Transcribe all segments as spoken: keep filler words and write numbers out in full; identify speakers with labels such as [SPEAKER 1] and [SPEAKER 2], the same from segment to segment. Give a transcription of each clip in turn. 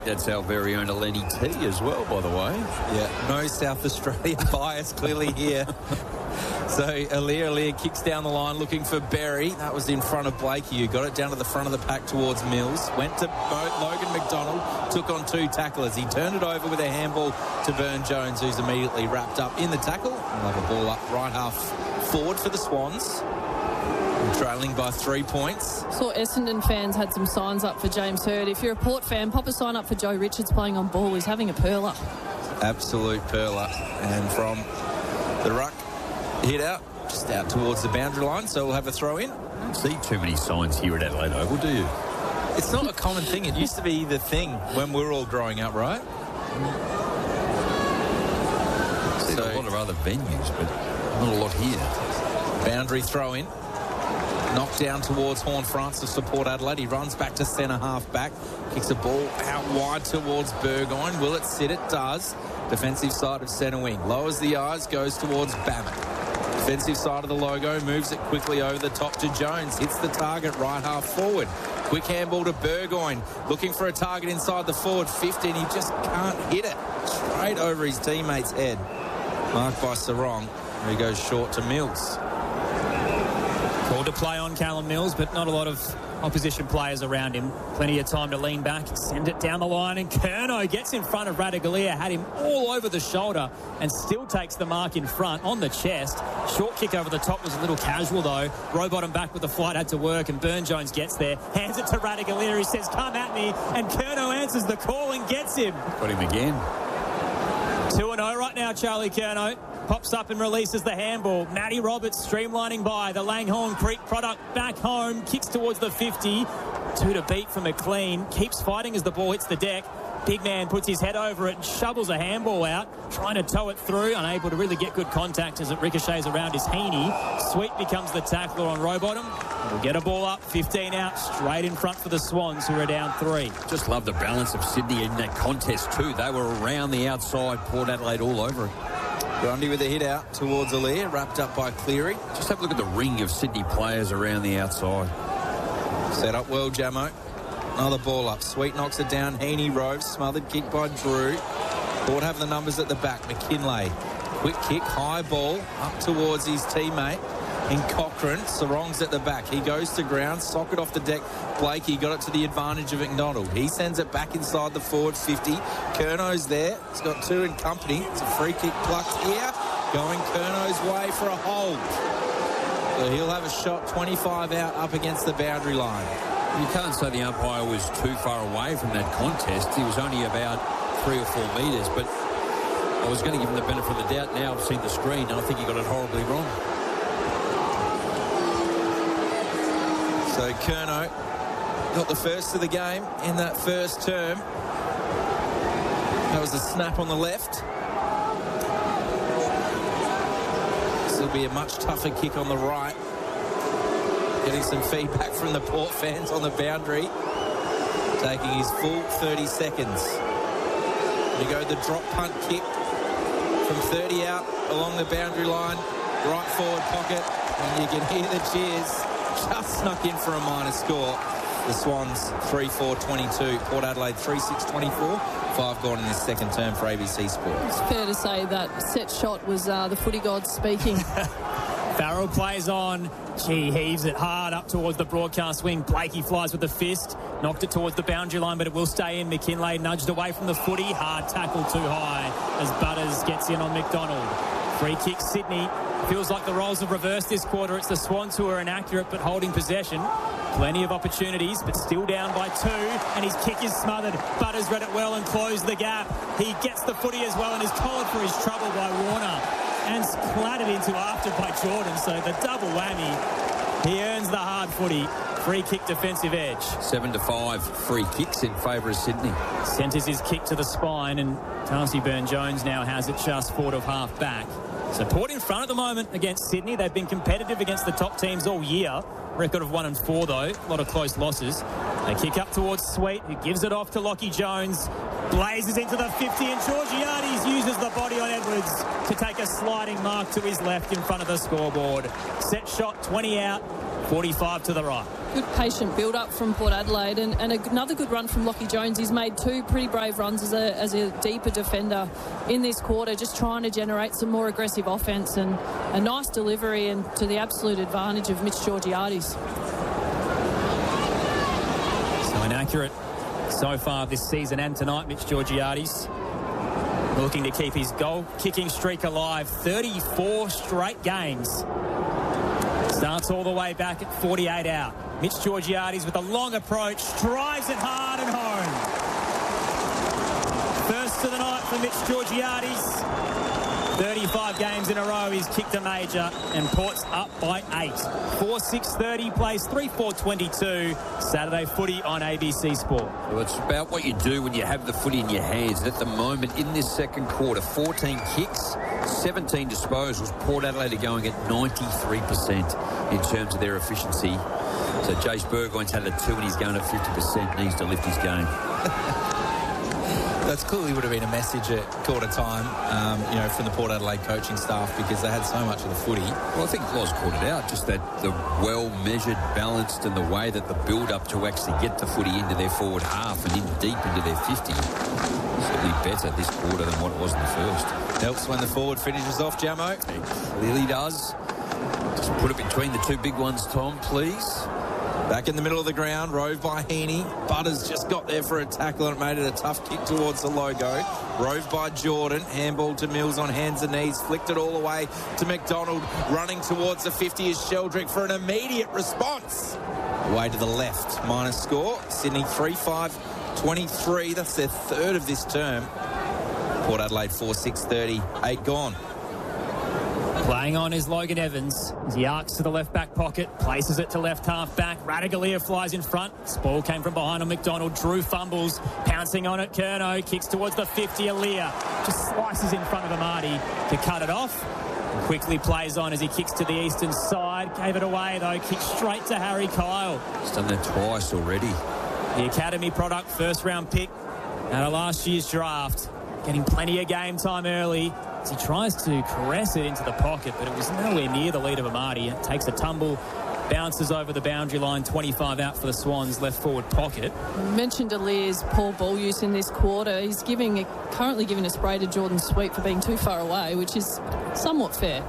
[SPEAKER 1] That's our very own Eleni T as well, by the way.
[SPEAKER 2] Yeah, no South Australia bias clearly here. So Aliir Aliir kicks down the line looking for Berry. That was in front of Blakey, who got it down to the front of the pack towards Mills. Went to Bo- Logan McDonald, took on two tacklers. He turned it over with a handball to Burn Jones, who's immediately wrapped up in the tackle. We'll have a ball up right half forward for the Swans. Trailing by three points.
[SPEAKER 3] Saw Essendon fans had some signs up for James Hird. If you're a Port fan, pop a sign up for Joe Richards playing on ball. He's having a perler.
[SPEAKER 2] Absolute perler. And from the ruck, hit out, just out towards the boundary line, so we'll have a throw in.
[SPEAKER 1] I don't see too many signs here at Adelaide Oval, do you?
[SPEAKER 2] It's not a common thing. It used to be the thing when we were all growing up, right?
[SPEAKER 1] I've so, a lot of other venues, but not a lot here.
[SPEAKER 2] Boundary throw in. Knocked down towards Horn Francis for Port Adelaide. He runs back to centre half back. Kicks a ball out wide towards Burgoyne. Will it sit? It does. Defensive side of centre wing. Lowers the eyes, goes towards Babbitt. Defensive side of the logo. Moves it quickly over the top to Jones. Hits the target right half forward. Quick handball to Burgoyne. Looking for a target inside the forward fifty, and he just can't hit it. Straight over his teammate's head. Marked by Sarong. He goes short to Mills.
[SPEAKER 4] Called to play on Callum Mills, but not a lot of opposition players around him. Plenty of time to lean back, send it down the line, and Curnow gets in front of Radaglia, had him all over the shoulder, and still takes the mark in front on the chest. Short kick over the top was a little casual, though. Rowbottom back with the flight had to work, and Burn Jones gets there, hands it to Radaglia. He says, "Come at me," and Curnow answers the call and gets him.
[SPEAKER 1] Got him again.
[SPEAKER 4] two and oh right now, Charlie Curnow. Pops up and releases the handball. Matty Roberts streamlining by. The Langhorne Creek product back home. Kicks towards the fifty. Two to beat for McLean. Keeps fighting as the ball hits the deck. Big man puts his head over it and shovels a handball out. Trying to tow it through. Unable to really get good contact as it ricochets around his Heaney. Sweet becomes the tackler on Rowbottom. We'll get a ball up. fifteen out. Straight in front for the Swans, who are down three.
[SPEAKER 1] Just love the balance of Sydney in that contest too. They were around the outside. Port Adelaide all over it.
[SPEAKER 2] Grundy with a hit out towards Aliir, wrapped up by Cleary.
[SPEAKER 1] Just have a look at the ring of Sydney players around the outside.
[SPEAKER 2] Set up well, Jamo. Another ball up. Sweet knocks it down. Heaney roves. Smothered kick by Drew. Port have the numbers at the back. McKinlay. Quick kick. High ball. Up towards his teammate in Cochrane. Sarong's at the back. He goes to ground. Socket off the deck. Blakey got it to the advantage of McDonald. He sends it back inside the forward fifty. Curnow's there. He's got two in company. It's a free kick plucked here. Going Curnow's way for a hold. So he'll have a shot twenty-five out up against the boundary line.
[SPEAKER 1] You can't say the umpire was too far away from that contest. He was only about three or four metres, but I was going to give him the benefit of the doubt. Now I've seen the screen, and I think he got it horribly wrong.
[SPEAKER 2] So Curnow got the first of the game in that first term. That was a snap on the left. This will be a much tougher kick on the right. Getting some feedback from the Port fans on the boundary. Taking his full thirty seconds. You go the drop punt kick from thirty out along the boundary line. Right forward pocket. And you can hear the cheers. Just snuck in for a minor score. The Swans three four twenty-two. Port Adelaide three six twenty-four. Five gone in this second term for A B C Sport.
[SPEAKER 3] It's fair to say that set shot was uh, the footy gods speaking.
[SPEAKER 4] Farrell plays on. Gee, heaves it hard up towards the broadcast wing. Blakey flies with the fist. Knocked it towards the boundary line, but it will stay in. McKinlay nudged away from the footy. Hard tackle too high as Butters gets in on McDonald. Free kick Sydney. Feels like the roles have reversed this quarter. It's the Swans who are inaccurate but holding possession. Plenty of opportunities, but still down by two. And his kick is smothered. Butters read it well and closed the gap. He gets the footy as well and is collared for his trouble by Warner. And clattered into after by Jordan. So the double whammy. He earns the hard footy. Free kick defensive edge.
[SPEAKER 1] Seven to five free kicks in favour of Sydney.
[SPEAKER 4] Centres his kick to the spine, and Darcy Byrne-Jones now has it just forward of half back. So Port in front at the moment against Sydney. They've been competitive against the top teams all year. Record of one and four though. A lot of close losses. They kick up towards Sweet, who gives it off to Lockie Jones. Blazes into the fifty, and Georgiades uses the body on Edwards to take a sliding mark to his left in front of the scoreboard. Set shot, twenty out, forty-five to the right.
[SPEAKER 3] good patient build-up from Port Adelaide, and, and another good run from Lachie Jones. He's made two pretty brave runs as a, as a deeper defender in this quarter, just trying to generate some more aggressive offence, and a nice delivery and to the absolute advantage of Mitch Georgiades.
[SPEAKER 4] So inaccurate so far this season and tonight, Mitch Georgiades. Looking to keep his goal-kicking streak alive. thirty-four straight games. Starts all the way back at forty-eight out. Mitch Georgiades with a long approach. Drives it hard and home. First to the night for Mitch Georgiades. thirty-five games in a row he's kicked a major, and Port's up by eight. four six thirty plays three four twenty-two. Saturday footy on A B C Sport.
[SPEAKER 1] Well, it's about what you do when you have the footy in your hands. At the moment, in this second quarter, fourteen kicks, seventeen disposals. Port Adelaide are going at ninety-three percent in terms of their efficiency. So Jace Burgoyne's had a two and he's going at fifty percent. Needs to lift his game.
[SPEAKER 2] That's clearly would have been a message at quarter time, um, you know, from the Port Adelaide coaching staff, because they had so much of the footy.
[SPEAKER 1] Well, I think Loz called it out, just that the well-measured, balanced, and the way that the build-up to actually get the footy into their forward half and in deep into their fifty is certainly better this quarter than what it was in the first.
[SPEAKER 2] Helps when the forward finishes off, Jamo.
[SPEAKER 1] It clearly does. Just put it between the two big ones, Tom, please.
[SPEAKER 2] Back in the middle of the ground, rove by Heaney. Butters just got there for a tackle and it made it a tough kick towards the logo. Rove by Jordan. Handball to Mills on hands and knees. Flicked it all the way to McDonald. Running towards the fifty is Sheldrick for an immediate response. Away to the left. Minus score. Sydney three five twenty-three. That's their third of this term. Port Adelaide four six thirty. Eight gone.
[SPEAKER 4] Playing on is Logan Evans. As he arcs to the left-back pocket, places it to left half-back. Radaglia flies in front. This ball came from behind on McDonald. Drew fumbles. Pouncing on it, Curnow. Kicks towards the fifty. Alia just slices in front of Amati to cut it off. And quickly plays on as he kicks to the eastern side. Gave it away, though. Kicks straight to Harry Kyle.
[SPEAKER 1] He's done that twice already.
[SPEAKER 4] The Academy product, first-round pick out of last year's draft. Getting plenty of game time early as he tries to caress it into the pocket, but it was nowhere near the lead of Amati. It takes a tumble, bounces over the boundary line, twenty-five out for the Swans, left forward pocket.
[SPEAKER 3] You mentioned Alia's poor ball use in this quarter. He's giving a, currently giving a spray to Jordan Sweet for being too far away, which is somewhat fair.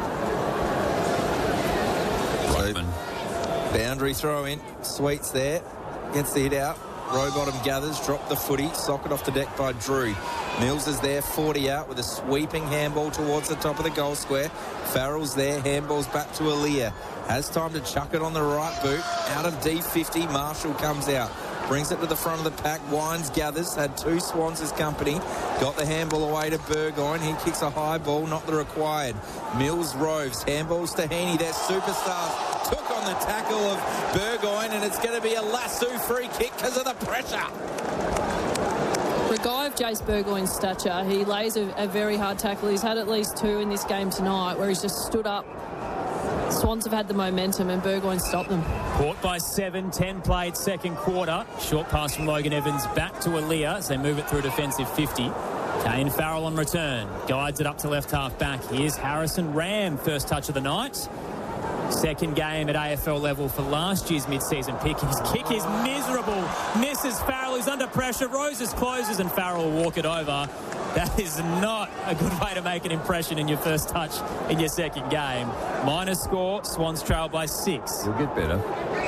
[SPEAKER 2] So, boundary throw in. Sweet's there. Gets the hit out. Rowbottom gathers, drop the footy, sock it off the deck by Drew. Mills is there, forty out with a sweeping handball towards the top of the goal square. Farrell's there, handballs back to Alia. Has time to chuck it on the right boot. Out of D fifty, Marshall comes out. Brings it to the front of the pack. Wines gathers, had two Swans as company. Got the handball away to Burgoyne. He kicks a high ball, not the required. Mills roves, handballs to Heaney. Their superstars took on the tackle of Burgoyne, and it's going to be a lasso free kick because of the pressure.
[SPEAKER 3] For a guy of Jace Burgoyne's stature, he lays a, a very hard tackle. He's had at least two in this game tonight where he's just stood up. Swans have had the momentum and Burgoyne stopped them.
[SPEAKER 4] Port by seven, ten played second quarter. Short pass from Logan Evans back to Alia as they move it through defensive fifty. Kane Farrell on return. Guides it up to left half back. Here's Harrison Ram, first touch of the night. Second game at A F L level for last year's mid-season pick. His kick is miserable. Misses Farrell, who's under pressure. Roses closes and Farrell will walk it over. That is not a good way to make an impression in your first touch in your second game. Minus score, Swans trail by six.
[SPEAKER 1] You'll get better.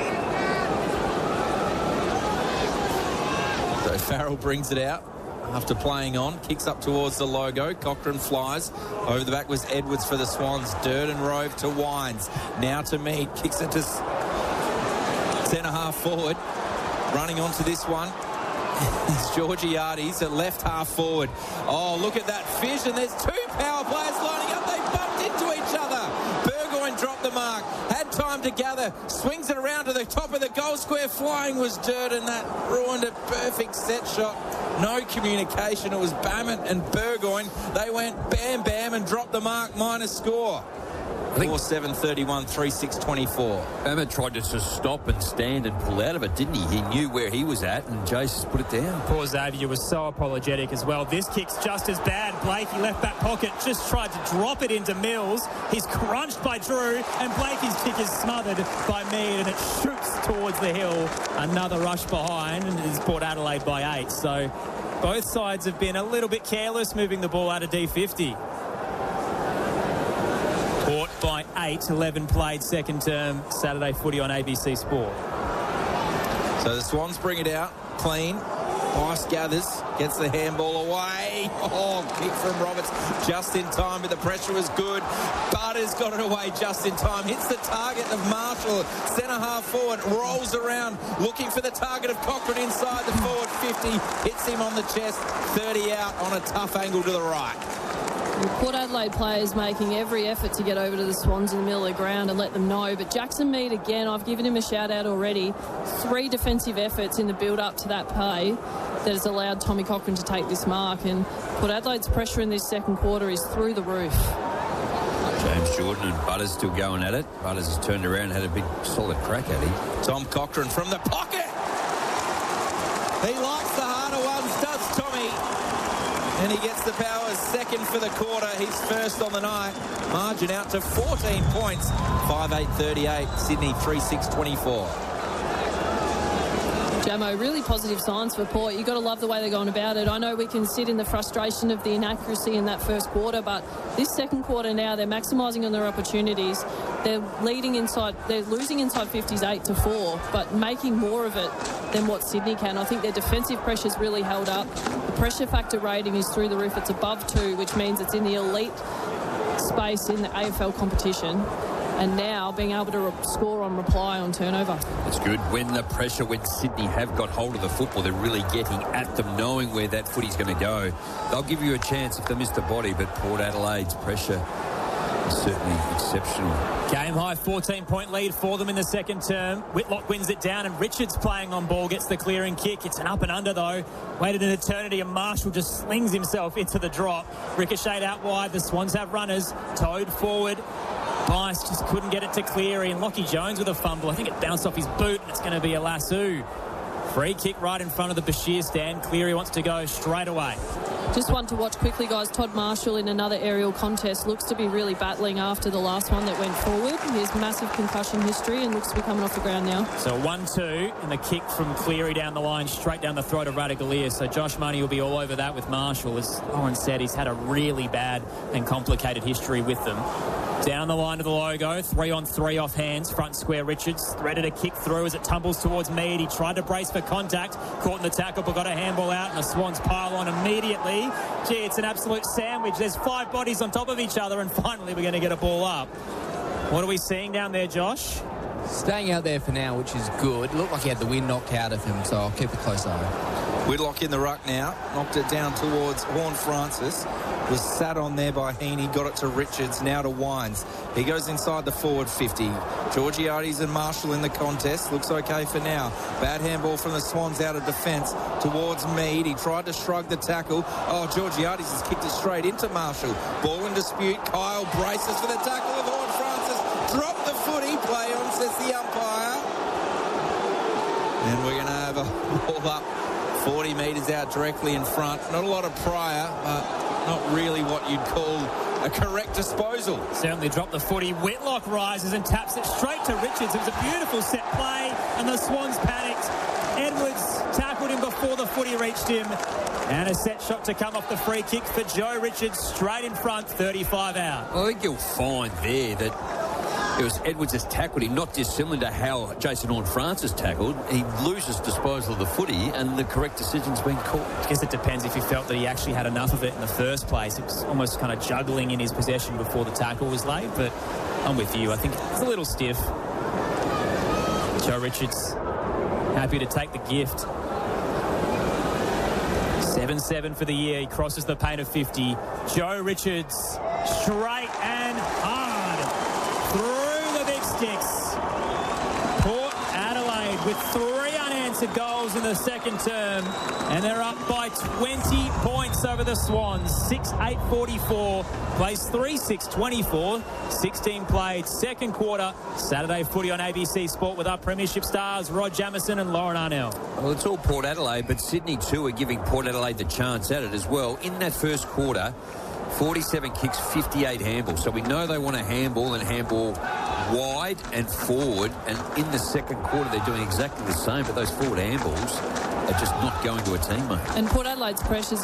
[SPEAKER 2] So Farrell brings it out after playing on, kicks up towards the logo. Cochrane flies. Over the back was Edwards for the Swans. Durden rove to Wines. Now to Mead. Kicks it to centre half forward. Running onto this one. It's Georgiades at left half forward. Oh, look at that fish, and there's two power players lining up. They bumped into each other. Burgoyne dropped the mark. Had time to gather. Swings it around to the top of the goal square. Flying was Durden. That ruined a perfect set shot. No communication. It was Bammett and Burgoyne. They went bam, bam and dropped the mark. Minus score. four seven thirty-one, three six twenty-four.
[SPEAKER 1] Emma tried to just stop and stand and pull out of it, didn't he? He knew where he was at, and Jace just put it down.
[SPEAKER 4] Poor Xavier was so apologetic as well. This kick's just as bad. Blakey left back pocket, just tried to drop it into Mills. He's crunched by Drew, and Blakey's kick is smothered by Mead, and it shoots towards the hill. Another rush behind, and it's Port Adelaide by eight. So both sides have been a little bit careless moving the ball out of D fifty. Port by eight, eleven played second term Saturday footy on A B C Sport.
[SPEAKER 2] So the Swans bring it out, clean. Ice gathers, gets the handball away. Oh, kick from Roberts just in time, but the pressure was good. Butters got it away just in time. Hits the target of Marshall, centre half forward, rolls around, looking for the target of Cochrane inside the forward fifty. Hits him on the chest, thirty out on a tough angle to the right.
[SPEAKER 3] Port Adelaide players making every effort to get over to the Swans in the middle of the ground and let them know. But Jackson Mead, again, I've given him a shout-out already. Three defensive efforts in the build-up to that play that has allowed Tommy Cochrane to take this mark. And Port Adelaide's pressure in this second quarter is through the roof.
[SPEAKER 1] James Jordan and Butters still going at it. Butters has turned around and had a big solid crack at him.
[SPEAKER 2] Tom Cochrane from the pocket. He likes the harder ones, does Tommy. And he gets the Powers second for the quarter. He's first on the night. Margin out to fourteen points. five eight thirty-eight. Sydney three six twenty-four.
[SPEAKER 3] Jamo, really positive signs for Port. You've got to love the way they're going about it. I know we can sit in the frustration of the inaccuracy in that first quarter, but this second quarter now, they're maximising on their opportunities. They're leading inside, they're losing inside fifties eight to four, but making more of it than what Sydney can. I think their defensive pressure's really held up. The pressure factor rating is through the roof. It's above two, which means it's in the elite space in the A F L competition. And now being able to re- score on reply on turnover.
[SPEAKER 1] It's good. When the pressure, when Sydney have got hold of the football, they're really getting at them, knowing where that footy's going to go. They'll give you a chance if they miss the body, but Port Adelaide's pressure is certainly exceptional.
[SPEAKER 4] Game high fourteen point lead for them in the second term. Whitlock wins it down, and Richards playing on ball gets the clearing kick. It's an up and under though. Waited an eternity, and Marshall just slings himself into the drop. Ricocheted out wide. The Swans have runners. Towed forward. Bice just couldn't get it to Cleary, and Lockie Jones with a fumble. I think it bounced off his boot, and it's going to be a lasso. Free kick right in front of the Bashir stand. Cleary wants to go straight away.
[SPEAKER 3] Just one to watch quickly, guys. Todd Marshall in another aerial contest looks to be really battling after the last one that went forward. He has massive concussion history and looks to be coming off the ground now.
[SPEAKER 4] So one two, and the kick from Cleary down the line, straight down the throat of Radaglia. So Josh Money will be all over that with Marshall. As Lauren said, he's had a really bad and complicated history with them. Down the line to the logo, three on three off hands, front square Richards, threaded a kick through as it tumbles towards Mead. He tried to brace for contact, caught in the tackle, but got a handball out, and the Swans pile on immediately. Gee, it's an absolute sandwich. There's five bodies on top of each other, and finally we're going to get a ball up. What are we seeing down there, Josh?
[SPEAKER 5] Staying out there for now, which is good. Looked like he had the wind knocked out of him, so I'll keep a close eye.
[SPEAKER 2] Whitlock in the ruck now. Knocked it down towards Horne-Francis. Was sat on there by Heaney. Got it to Richards. Now to Wines. He goes inside the forward fifty. Georgiades and Marshall in the contest. Looks okay for now. Bad handball from the Swans out of defence towards Mead. He tried to shrug the tackle. Oh, Georgiades has kicked it straight into Marshall. Ball in dispute. Kyle braces for the tackle of Horne-Francis. Drop the footy. Play on, says the umpire. And we're going to have a ball up forty metres out directly in front. Not a lot of prior, but not really what you'd call a correct disposal.
[SPEAKER 4] Certainly dropped the footy. Whitlock rises and taps it straight to Richards. It was a beautiful set play, and the Swans panicked. Edwards tackled him before the footy reached him. And a set shot to come off the free kick for Joe Richards, straight in front, thirty-five out.
[SPEAKER 1] I think you'll find there that it was Edwards has tackled him, not dissimilar to how Jason Horne-Francis tackled. He loses disposal of the footy, and the correct decision's been called.
[SPEAKER 4] I guess it depends if he felt that he actually had enough of it in the first place. It was almost kind of juggling in his possession before the tackle was laid, but I'm with you. I think it's a little stiff. Joe Richards happy to take the gift. seven seven for the year. He crosses the paint of fifty. Joe Richards, straight and hard through the big sticks. Port Adelaide with three unanswered unanswered goals in the second term, and they're up by twenty points over the Swans. six eight forty-four, plays three six twenty-four, sixteen played, second quarter. Saturday footy on A B C Sport with our premiership stars, Rod Jamieson and Lauren Arnell.
[SPEAKER 1] Well, it's all Port Adelaide, but Sydney too are giving Port Adelaide the chance at it as well. In that first quarter, forty-seven kicks, fifty-eight handballs. So we know they want to handball and handball wide and forward. And in the second quarter, they're doing exactly the same, but those forward handballs are just not going to a teammate.
[SPEAKER 3] And Port Adelaide's pressures